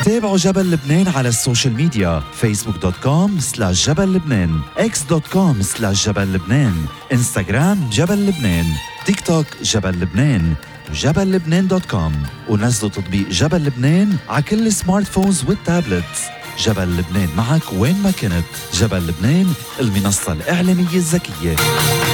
تابعوا جبل لبنان على السوشيال ميديا facebook.com/جبل لبنان x.com/جبل لبنان انستغرام جبل لبنان تيك توك جبل لبنان جبل لبنان.com ونزلوا تطبيق جبل لبنان على كل السمارت فونز والتابلتس. جبل لبنان معك وين ما كنت. جبل لبنان، المنصة الإعلامية الذكية.